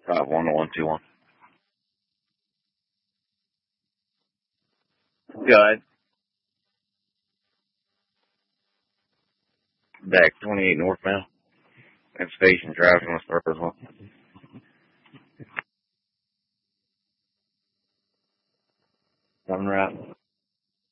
510-121. Good. Back 28 northbound. And Station Drive on the first one. Coming right.